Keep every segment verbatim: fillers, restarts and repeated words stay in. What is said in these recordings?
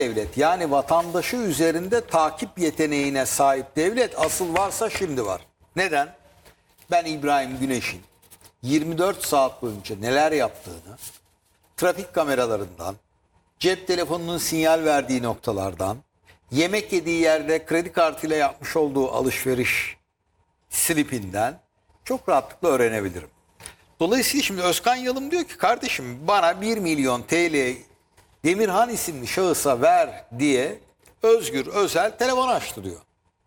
devlet, yani vatandaşı üzerinde takip yeteneğine sahip devlet asıl varsa şimdi var. Neden? Ben İbrahim Güneş'in yirmi dört saat boyunca neler yaptığını, trafik kameralarından, cep telefonunun sinyal verdiği noktalardan, yemek yediği yerde kredi kartıyla yapmış olduğu alışveriş slipinden çok rahatlıkla öğrenebilirim. Dolayısıyla şimdi Özkan Yalım diyor ki kardeşim bana bir milyon T L Demirhan isimli şahısa ver diye Özgür Özel telefon açtı diyor.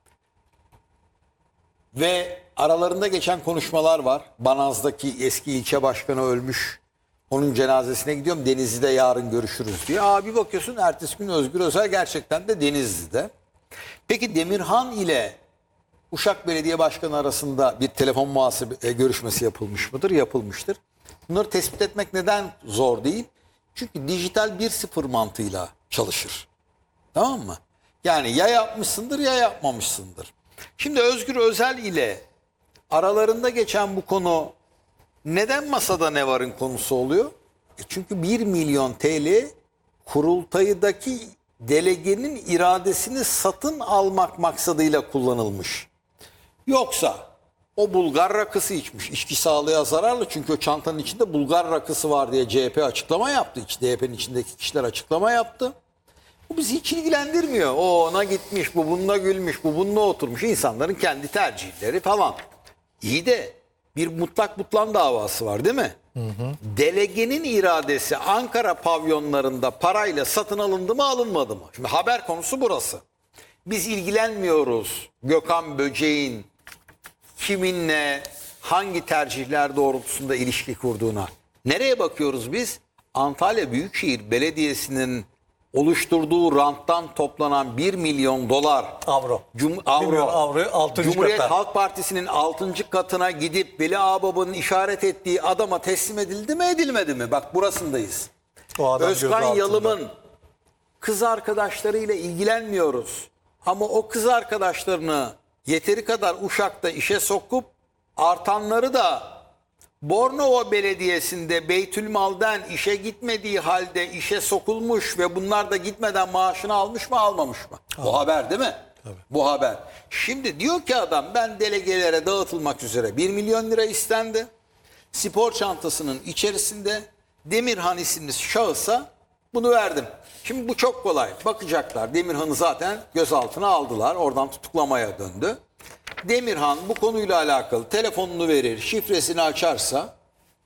Ve aralarında geçen konuşmalar var. Banaz'daki eski ilçe başkanı ölmüş. Onun cenazesine gidiyorum. Denizli'de yarın görüşürüz diye. Aa, bir bakıyorsun ertesi gün Özgür Özel gerçekten de Denizli'de. Peki Demirhan ile Uşak Belediye Başkanı arasında bir telefon muhasebe görüşmesi yapılmış mıdır? Yapılmıştır. Bunları tespit etmek neden zor değil? Çünkü dijital bir sıfır mantığıyla çalışır. Tamam mı? Yani ya yapmışsındır ya yapmamışsındır. Şimdi Özgür Özel ile aralarında geçen bu konu neden masada ne varın konusu oluyor? E çünkü bir milyon T L kurultayıdaki delegenin iradesini satın almak maksadıyla kullanılmış. Yoksa o Bulgar rakısı içmiş. İçki sağlığa zararlı çünkü o çantanın içinde Bulgar rakısı var diye C H P açıklama yaptı. D H P'nin içindeki kişiler açıklama yaptı. Bu bizi hiç ilgilendirmiyor. O ona gitmiş, bu bununla gülmüş, bu bununla oturmuş. İnsanların kendi tercihleri falan. İyi de bir mutlak butlan davası var değil mi? Hı hı. Delegenin iradesi Ankara pavyonlarında parayla satın alındı mı alınmadı mı? Şimdi haber konusu burası. Biz ilgilenmiyoruz Gökhan Böceğin kiminle hangi tercihler doğrultusunda ilişki kurduğuna. Nereye bakıyoruz biz? Antalya Büyükşehir Belediyesi'nin oluşturduğu ranttan toplanan bir milyon dolar avro. Cum avro, avroyu altıncı Cumhuriyet kata. Halk Partisi'nin altıncı katına gidip Veli Ağababa'nın işaret ettiği adama teslim edildi mi edilmedi mi? Bak burasındayız. O adam Özkan gözü Yalım'ın kız arkadaşlarıyla ilgilenmiyoruz. Ama o kız arkadaşlarını yeteri kadar Uşak'ta işe sokup artanları da Bornova Belediyesi'nde Beytülmal'den işe gitmediği halde işe sokulmuş ve bunlar da gitmeden maaşını almış mı almamış mı? Abi. Bu haber değil mi? Tabii. Bu haber. Şimdi diyor ki adam ben delegelere dağıtılmak üzere bir milyon lira istendi. Spor çantasının içerisinde Demirhan isimli şahısa bunu verdim. Şimdi bu çok kolay. Bakacaklar. Demirhan'ı zaten gözaltına aldılar. Oradan tutuklamaya döndü. Demirhan bu konuyla alakalı telefonunu verir, şifresini açarsa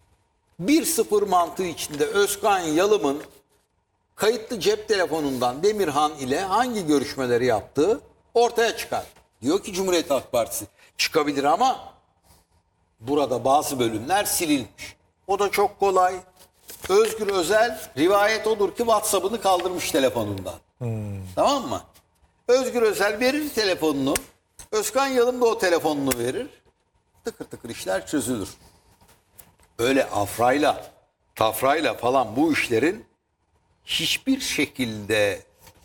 bir sıfır mantığı içinde Özkan Yalım'ın kayıtlı cep telefonundan Demirhan ile hangi görüşmeleri yaptığı ortaya çıkar. Diyor ki Cumhuriyet Halk Partisi çıkabilir ama burada bazı bölümler silinmiş. O da çok kolay. Özgür Özel rivayet odur ki WhatsApp'ını kaldırmış telefonundan. Hmm. Tamam mı? Özgür Özel verir telefonunu. Özkan Yalım da o telefonunu verir. Tıkır tıkır işler çözülür. Öyle afrayla, tafrayla falan bu işlerin hiçbir şekilde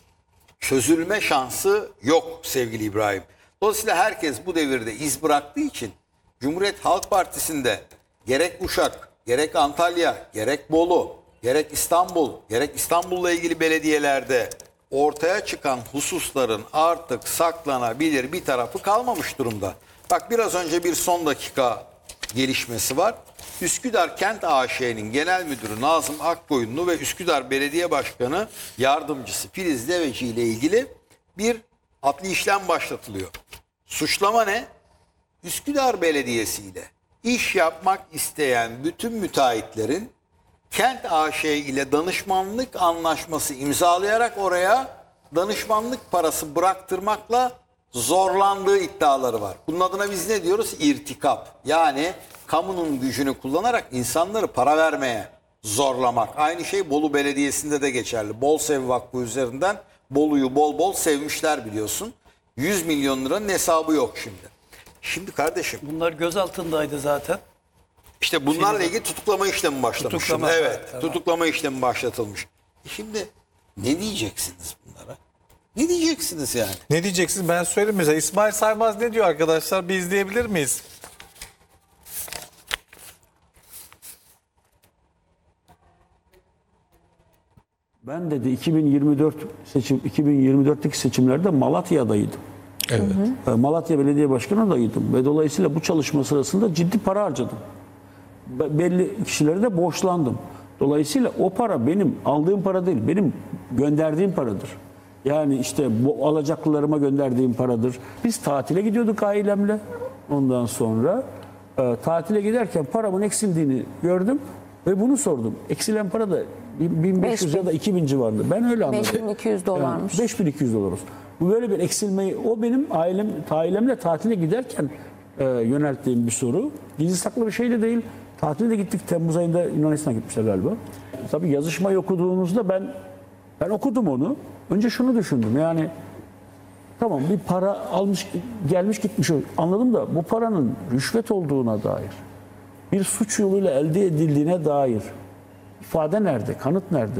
çözülme şansı yok sevgili İbrahim. Dolayısıyla herkes bu devirde iz bıraktığı için Cumhuriyet Halk Partisi'nde gerek Uşak, gerek Antalya, gerek Bolu, gerek İstanbul, gerek İstanbul'la ilgili belediyelerde ortaya çıkan hususların artık saklanabilir bir tarafı kalmamış durumda. Bak biraz önce bir son dakika gelişmesi var. Üsküdar Kent A Ş'nin Genel Müdürü Nazım Akkoyunlu ve Üsküdar Belediye Başkanı Yardımcısı Filiz Deveci ile ilgili bir adli işlem başlatılıyor. Suçlama ne? Üsküdar Belediyesi ile iş yapmak isteyen bütün müteahhitlerin Kent A Ş ile danışmanlık anlaşması imzalayarak oraya danışmanlık parası bıraktırmakla zorlandığı iddiaları var. Bunun adına biz ne diyoruz? İrtikap. Yani kamunun gücünü kullanarak insanları para vermeye zorlamak. Aynı şey Bolu Belediyesi'nde de geçerli. Bolsev Vakfı üzerinden Bolu'yu bol bol sevmişler biliyorsun. yüz milyon liranın hesabı yok şimdi. Şimdi kardeşim. Bunlar gözaltındaydı zaten. İşte bunlarla ilgili tutuklama işlemi başlamış. Tutuklama, evet, evet, tutuklama işlemi başlatılmış. E şimdi ne diyeceksiniz bunlara? Ne diyeceksiniz yani? Ne diyeceksiniz? Ben söyleyeyim mesela. İsmail Saymaz ne diyor arkadaşlar? Bir izleyebilir miyiz? Ben dedi iki bin yirmi dört seçim iki bin yirmi dörtteki seçimlerde Malatya adayıydım. Evet. E, Malatya Belediye Başkanı adayıydım ve dolayısıyla bu çalışma sırasında ciddi para harcadım. Be- Belli kişilere de borçlandım. Dolayısıyla o para benim aldığım para değil, benim gönderdiğim paradır. Yani işte bu alacaklılarıma gönderdiğim paradır. Biz tatile gidiyorduk ailemle. Ondan sonra e, tatile giderken paramın eksildiğini gördüm ve bunu sordum. Eksilen para da bin beş yüz ya da iki bin civarında. Ben öyle anladım. beş bin iki yüz dolarmış. Yani beş bin iki yüz dolar olsun. Bu böyle bir eksilmeyi, o benim ailem, ailemle tatile giderken e, yönelttiğim bir soru. Gizli saklı bir şey de değil. Tatile gittik, Temmuz ayında Yunanistan'a gitmişler galiba. Tabii yazışmayı okuduğunuzda ben ben okudum onu. Önce şunu düşündüm, yani tamam bir para almış, gelmiş gitmiş, anladım da bu paranın rüşvet olduğuna dair, bir suç yoluyla elde edildiğine dair ifade nerede, kanıt nerede?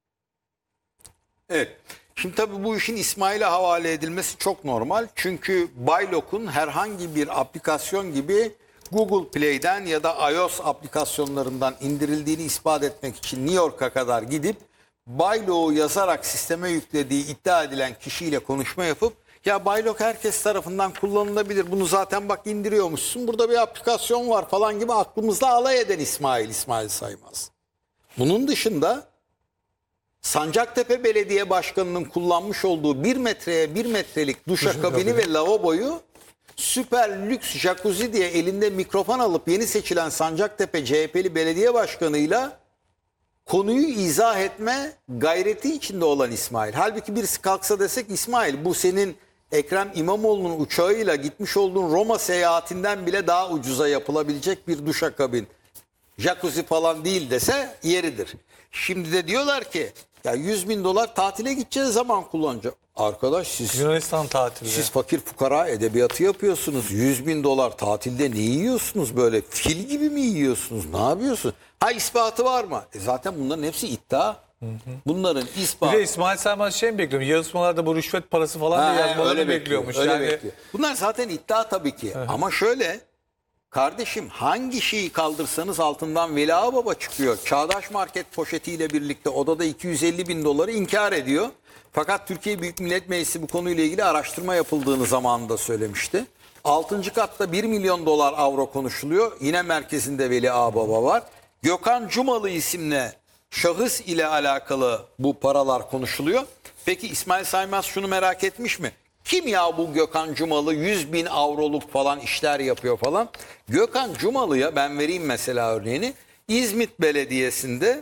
Evet. Şimdi tabii bu işin İsmail'e havale edilmesi çok normal. Çünkü Baylok'un herhangi bir aplikasyon gibi Google Play'den ya da iOS aplikasyonlarından indirildiğini ispat etmek için New York'a kadar gidip Baylok'u yazarak sisteme yüklediği iddia edilen kişiyle konuşma yapıp ya Baylok herkes tarafından kullanılabilir, bunu zaten bak indiriyormuşsun, burada bir aplikasyon var falan gibi aklımızda alay eden İsmail, İsmail Saymaz. Bunun dışında Sancaktepe Belediye Başkanı'nın kullanmış olduğu bir metreye bir metrelik duşakabini ve lavaboyu süper lüks jacuzzi diye elinde mikrofon alıp yeni seçilen Sancaktepe C H P'li belediye başkanıyla konuyu izah etme gayreti içinde olan İsmail. Halbuki birisi kalksa desek İsmail bu senin Ekrem İmamoğlu'nun uçağıyla gitmiş olduğun Roma seyahatinden bile daha ucuza yapılabilecek bir duşakabin, jacuzzi falan değil dese yeridir. Şimdi de diyorlar ki ya yüz bin dolar tatile gideceğiz zaman kullanacak. Arkadaş siz Yunanistan tatili. siz fakir fukara edebiyatı yapıyorsunuz. yüz bin dolar tatilde ne yiyorsunuz böyle? Fil gibi mi yiyorsunuz? Ne yapıyorsunuz? Ha ispatı var mı? E zaten bunların hepsi iddia. Bunların Bir ispatı. de İsmail Saymaz şey mi bekliyorum? Yarışmalarda bu rüşvet parası falan Ha, diye yazmalarını öyle bekliyormuş. bekliyor, öyle yani bekliyor. Bunlar zaten iddia tabii ki. Ama şöyle kardeşim hangi şeyi kaldırsanız altından Veli Ağababa çıkıyor. Çağdaş Market poşetiyle birlikte odada iki yüz elli bin doları inkar ediyor. Fakat Türkiye Büyük Millet Meclisi bu konuyla ilgili araştırma yapıldığını zamanında söylemişti. altıncı katta bir milyon dolar avro konuşuluyor. Yine merkezinde Veli Ağababa var. Gökhan Cumalı isimli şahıs ile alakalı bu paralar konuşuluyor. Peki İsmail Saymaz şunu merak etmiş mi? Kim ya bu Gökhan Cumalı yüz bin avroluk falan işler yapıyor falan. Gökhan Cumalı'ya ben vereyim mesela örneğini. İzmit Belediyesi'nde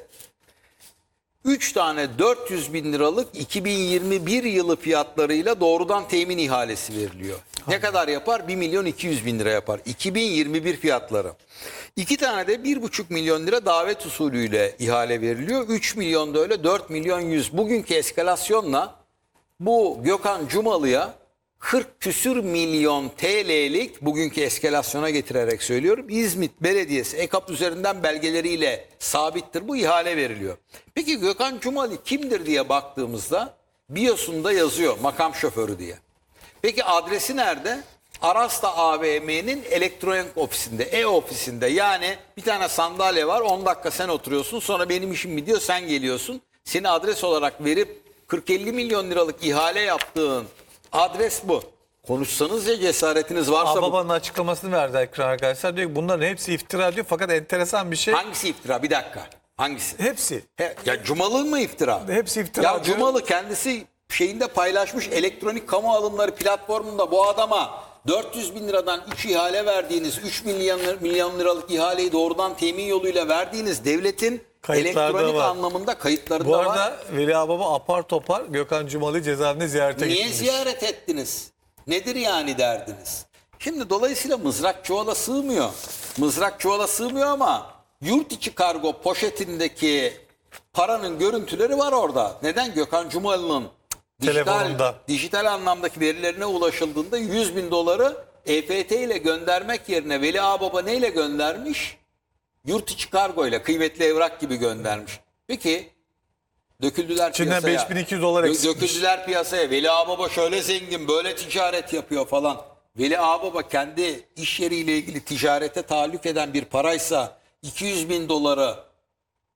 üç tane dört yüz bin liralık iki bin yirmi bir yılı fiyatlarıyla doğrudan temin ihalesi veriliyor. Ne kadar yapar? bir milyon iki yüz bin lira yapar. iki bin yirmi bir fiyatları. İki tane de bir buçuk milyon lira davet usulüyle ihale veriliyor. üç milyon da öyle, dört milyon yüz. Bugünkü eskalasyonla bu Gökhan Cumalı'ya kırk küsür milyon T L'lik, bugünkü eskalasyona getirerek söylüyorum, İzmit Belediyesi E K A P üzerinden belgeleriyle sabittir bu ihale veriliyor. Peki Gökhan Cumalı kimdir diye baktığımızda biyosunda yazıyor makam şoförü diye. Peki adresi nerede? Arasta A V M'nin elektronik ofisinde, e-ofisinde. Yani bir tane sandalye var, on dakika sen oturuyorsun, sonra benim işim bitiyor, sen geliyorsun. Seni adres olarak verip kırk elli milyon liralık ihale yaptığın adres bu. Konuşsanız ya cesaretiniz varsa bu. Baba'nın açıklamasını verdi ekran arkadaşlar. Diyor ki bunların hepsi iftira diyor. Fakat enteresan bir şey. Hangisi iftira? Bir dakika. Hangisi? Hepsi. He, ya Cumalı mı iftira? Hepsi iftira Ya diyor. Cumalı kendisi şeyinde paylaşmış, elektronik kamu alımları platformunda bu adama dört yüz bin liradan üç ihale verdiğiniz, üç milyon, milyon liralık ihaleyi doğrudan temin yoluyla verdiğiniz devletin Kayıtlarda elektronik var. anlamında kayıtlarında Bu var. arada Veli Ağababa apar topar Gökhan Cumalı'yı cezaevine ziyarete Niye gitmiş. ziyaret ettiniz? Nedir yani derdiniz? Şimdi dolayısıyla mızrak çuvala sığmıyor. Mızrak çuvala sığmıyor ama yurt içi kargo poşetindeki paranın görüntüleri var orada. Neden? Gökhan Cumalı'nın dijital, Telefonunda. dijital anlamdaki verilerine ulaşıldığında yüz bin doları E F T ile göndermek yerine Veli Ağababa neyle göndermiş? Yurt içi kargo ile, kıymetli evrak gibi göndermiş. Peki döküldüler İçinden piyasaya. beş bin iki yüz dolar Dö- eksilmiş. Döküldüler piyasaya. Veli Ağababa şöyle zengin, böyle ticaret yapıyor falan. Veli Ağababa kendi iş yeriyle ilgili ticarete tahallük eden bir paraysa iki yüz bin doları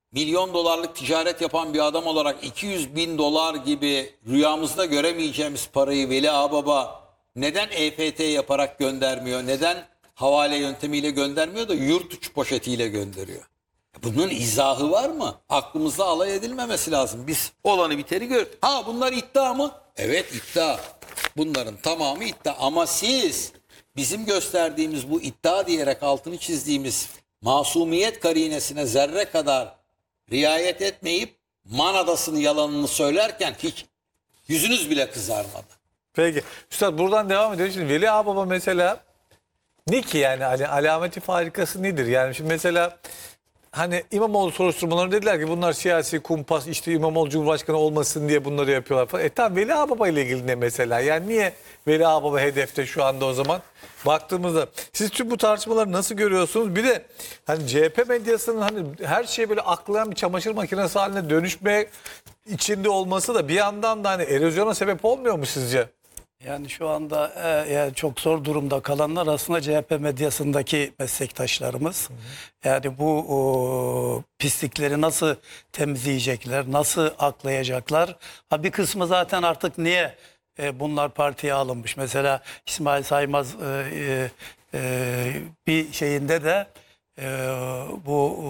milyon dolarlık ticaret yapan bir adam olarak iki yüz bin dolar gibi rüyamızda göremeyeceğimiz parayı Veli Ağbaba neden E F T yaparak göndermiyor? Neden havale yöntemiyle göndermiyor da yurt içi poşetiyle gönderiyor? Bunun izahı var mı? Aklımızda alay edilmemesi lazım. Biz olanı biteni gör. Ha bunlar iddia mı? Evet iddia. Bunların tamamı iddia. Ama siz bizim gösterdiğimiz bu iddia diyerek altını çizdiğimiz masumiyet karinesine zerre kadar riayet etmeyip Man Adası'nın yalanını söylerken hiç yüzünüz bile kızarmadı. Peki. Üstad buradan devam edelim. Şimdi Veli Ağbaba mesela ne ki yani hani alameti farikası nedir? Yani şimdi mesela hani İmamoğlu soruşturmaları dediler ki bunlar siyasi kumpas, işte İmamoğlu Cumhurbaşkanı olmasın diye bunları yapıyorlar falan. E tamam, Veli Ağbaba ile ilgili ne mesela? Yani niye Veli Ağbaba hedefte şu anda o zaman? Baktığımızda siz tüm bu tartışmaları nasıl görüyorsunuz? Bir de hani C H P medyasının hani her şeyi böyle aklayan bir çamaşır makinesi haline dönüşme içinde olması da bir yandan da hani erozyona sebep olmuyor mu sizce? Yani şu anda e, yani çok zor durumda kalanlar aslında C H P medyasındaki meslektaşlarımız. Hı hı. Yani bu o, pislikleri nasıl temizleyecekler, nasıl aklayacaklar? Ha bir kısmı zaten artık niye e, bunlar partiye alınmış? Mesela İsmail Saymaz e, e, e, bir şeyinde de e, bu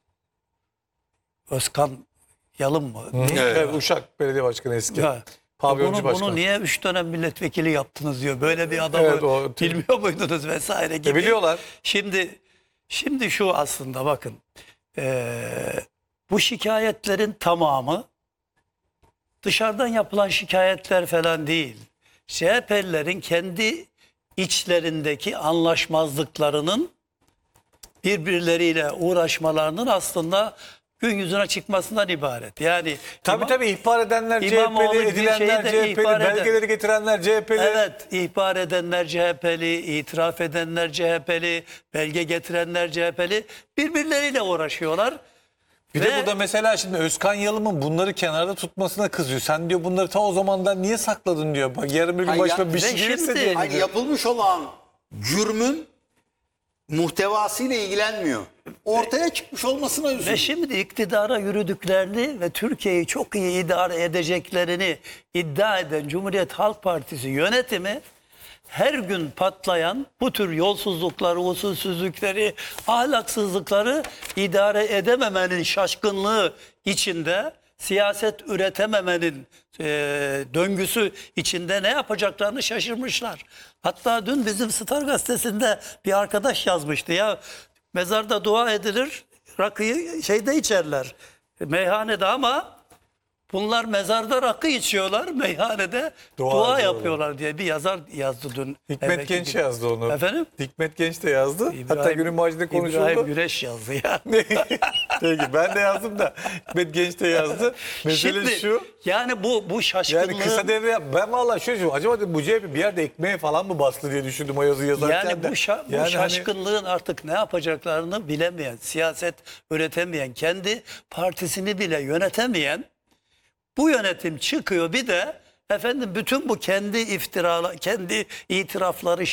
Özkan Yalın mı? Evet. Evet, Uşak Belediye Başkanı eski. Ha. Pavyoncu Bunu, başkan. bunu niye üç dönem milletvekili yaptınız diyor. Böyle bir adamı Evet, o- bilmiyor muydunuz vesaire gibi. E, biliyorlar. Şimdi şimdi şu aslında bakın. eee, bu şikayetlerin tamamı dışarıdan yapılan şikayetler falan değil. C H P'lilerin kendi içlerindeki anlaşmazlıklarının birbirleriyle uğraşmalarının aslında gün yüzüne çıkmasından ibaret. Yani Tabii İmam- tabii ihbar edenler İmamoğlu C H P'li, bir edilenler şeyde C H P'li, ihbar eden- belgeleri getirenler C H P'li. Evet, ihbar edenler C H P'li, itiraf edenler C H P'li, belge getirenler C H P'li birbirleriyle uğraşıyorlar. Bir Ve- de burada mesela şimdi Özkan Yalım'ın bunları kenarda tutmasına kızıyor. Sen diyor bunları ta o zamandan niye sakladın diyor. Bak yarın bir gün Hayır, başıma ya- bir şey ve gelirse şimdi- diye. Hani diyor. yapılmış olan cürmün muhtevasıyla ilgilenmiyor. Ortaya çıkmış olmasına Ve üzülüyor. şimdi iktidara yürüdüklerini ve Türkiye'yi çok iyi idare edeceklerini iddia eden Cumhuriyet Halk Partisi yönetimi her gün patlayan bu tür yolsuzlukları, usulsüzlükleri, ahlaksızlıkları idare edememenin şaşkınlığı içinde, siyaset üretememenin e, döngüsü içinde ne yapacaklarını şaşırmışlar. Hatta dün bizim Star Gazetesi'nde bir arkadaş yazmıştı ya, mezarda dua edilir, rakıyı şeyde içerler, meyhanede, ama bunlar mezarda rakı içiyorlar, meyhanede Dua dua, ediyorlar. yapıyorlar diye bir yazar yazdı dün. Hikmet evvelki Genç gün. yazdı onu. Efendim? Hikmet Genç de yazdı. Hatta günün macide konuşuldu. İbrahim Güreş yazdı ya. Peki ben de yazdım da Hikmet Genç de yazdı. Mesele Şimdi şu. yani bu bu şaşkınlığın, Yani kısa devre yap. Ben vallahi şöyle düşünüyorum. Acaba dedim, bu C H P bir yerde ekmeğe falan mı bastı diye düşündüm o yazıyı yazarken yani de. bu, şa- bu Yani hani- şaşkınlığın artık ne yapacaklarını bilemeyen, siyaset üretemeyen, kendi partisini bile yönetemeyen bu yönetim çıkıyor, bir de efendim bütün bu kendi iftiralar, kendi itirafları,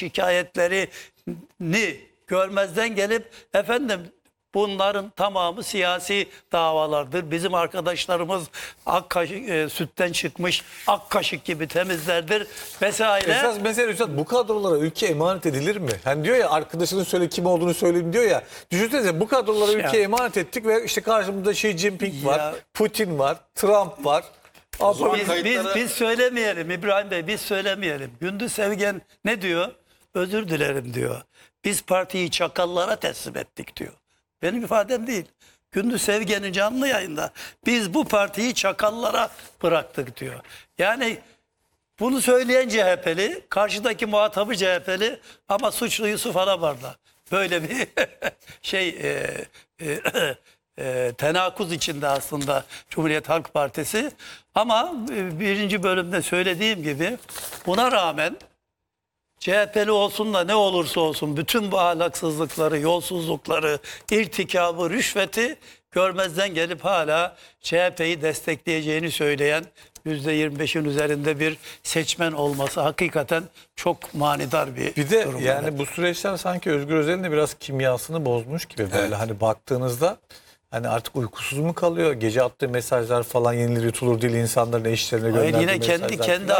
şikayetlerini görmezden gelip efendim bunların tamamı siyasi davalardır. Bizim arkadaşlarımız ak kaşık, e, sütten çıkmış ak kaşık gibi temizlerdir vesaire. Esas mesele Üstad, bu kadrolara ülke emanet edilir mi? Hani diyor ya, arkadaşının söyle kim olduğunu söyleyeyim diyor ya. Düşünsenize, bu kadrolara ülke Ya. emanet ettik ve işte karşımızda Xi Jinping var, Ya. Putin var, Trump var. zaman Biz, kayıtları- biz, biz söylemeyelim İbrahim Bey, biz söylemeyelim. Gündüz Sevgen ne diyor? Özür dilerim diyor. Biz partiyi çakallara teslim ettik diyor. Benim ifadem değil. Gündüz Sevgen'in canlı yayında biz bu partiyi çakallara bıraktık diyor. Yani bunu söyleyen C H P'li, karşıdaki muhatabı C H P'li ama suçlu Yusuf Alabar'da. Böyle bir şey e, e, e, tenakuz içinde aslında Cumhuriyet Halk Partisi. Ama e, birinci bölümde söylediğim gibi buna rağmen C H P'li olsun da ne olursa olsun bütün bu ahlaksızlıkları, yolsuzlukları, irtikabı, rüşveti görmezden gelip hala C H P'yi destekleyeceğini söyleyen yüzde yirmi beşin üzerinde bir seçmen olması hakikaten çok manidar bir, Bir de durum. yani bu süreçler sanki Özgür Özel'in de biraz kimyasını bozmuş gibi böyle, Evet. hani baktığınızda Hani artık uykusuz mu kalıyor? Gece attığı mesajlar falan yenilir yutulur değil insanların eşlerine Hayır, gönderdiği yine kendi mesajlar kendi falan.